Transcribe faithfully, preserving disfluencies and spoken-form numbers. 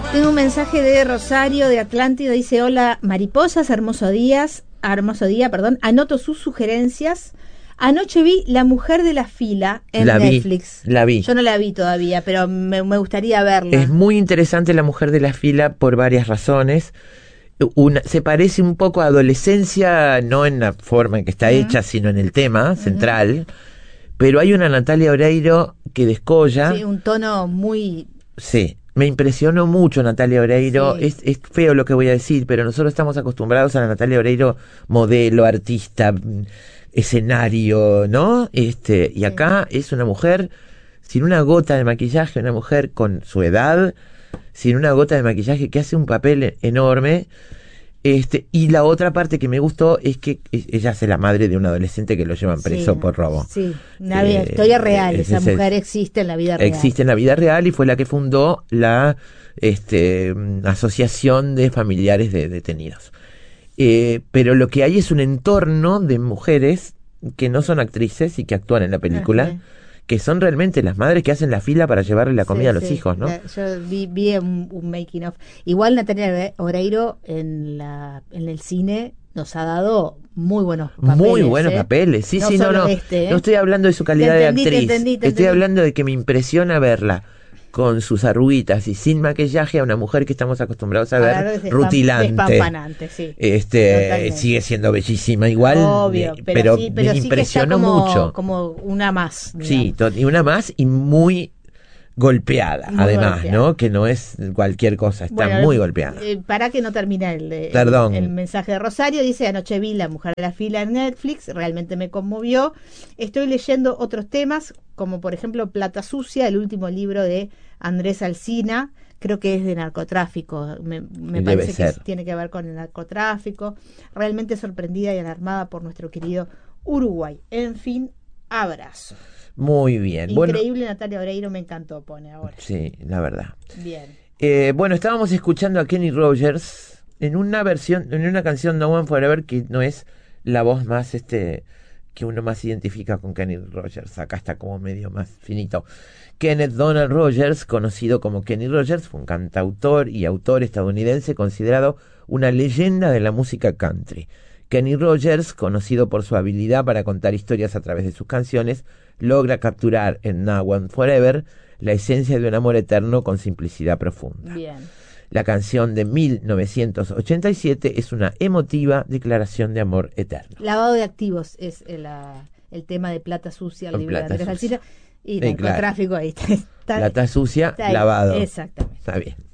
Tengo un mensaje de Rosario de Atlántida, dice: hola mariposas, hermoso días, hermoso día, perdón, anoto sus sugerencias. Anoche vi La mujer de la fila en la Netflix. Vi, la vi. Yo no la vi todavía, pero me, me gustaría verla. Es muy interesante La mujer de la fila por varias razones. Una, se parece un poco a Adolescencia, no en la forma en que está uh-huh. hecha, sino en el tema uh-huh. central. Pero hay una Natalia Oreiro que descolla. Sí, un tono muy... Sí, me impresionó mucho Natalia Oreiro. Sí. Es, es feo lo que voy a decir, pero nosotros estamos acostumbrados a la Natalia Oreiro modelo, artista, escenario, ¿no? Este, y acá sí. es una mujer sin una gota de maquillaje, una mujer con su edad, sin una gota de maquillaje, que hace un papel enorme. Este, y la otra parte que me gustó es que ella es la madre de un adolescente que lo llevan preso sí, por robo. Sí, una eh, historia real. Eh, esa mujer es, existe en la vida real. Existe en la vida real y fue la que fundó la este, Asociación de Familiares de Detenidos. Eh, pero lo que hay es un entorno de mujeres que no son actrices y que actúan en la película. Uh-huh. Que son realmente las madres que hacen la fila para llevarle la comida sí, a los sí. hijos, ¿no? La, yo vi, vi un, un making of. Igual Natalia Oreiro en la en el cine nos ha dado muy buenos papeles. Muy buenos ¿eh? papeles, sí, no sí, no, no. Este, ¿eh? No estoy hablando de su calidad te entendí, de actriz. Te entendí, te estoy entendí. hablando de que me impresiona verla con sus arruguitas y sin maquillaje a una mujer que estamos acostumbrados a ver a ver, rutilante. Despampanante, sí. Este, Totalmente. Sigue siendo bellísima igual, obvio, eh, pero, pero, sí, pero me sí impresionó que está como, mucho. Como una más. Digamos. Sí, y una más y muy golpeada, muy además, golpeada. ¿no? Que no es cualquier cosa, está bueno, muy golpeada. Eh, para que no termine el, el, Perdón. el mensaje de Rosario, dice: anoche vi La mujer de la fila en Netflix, realmente me conmovió. Estoy leyendo otros temas, como por ejemplo Plata Sucia, el último libro de Andrés Alsina, creo que es de narcotráfico, me, me parece ser. que tiene que ver con el narcotráfico. Realmente sorprendida y alarmada por nuestro querido Uruguay. En fin, abrazo. Muy bien. Increíble, bueno, Natalia Oreiro, me encantó, pone ahora. Sí, la verdad. Bien. Eh, bueno, estábamos escuchando a Kenny Rogers en una versión, en una canción No One Forever, que no es la voz más, este, que uno más identifica con Kenny Rogers. Acá está como medio más finito. Kenneth Donald Rogers, conocido como Kenny Rogers, fue un cantautor y autor estadounidense considerado una leyenda de la música country. Kenny Rogers, conocido por su habilidad para contar historias a través de sus canciones, logra capturar en Now and Forever la esencia de un amor eterno con simplicidad profunda. Bien. La canción de mil novecientos ochenta y siete es una emotiva declaración de amor eterno. Lavado de activos es el, el tema de Plata Sucia, el libro de Andrés Alsina, y sí, narcotráfico, claro. Ahí está. Plata sucia, lavado. Exactamente. Está bien.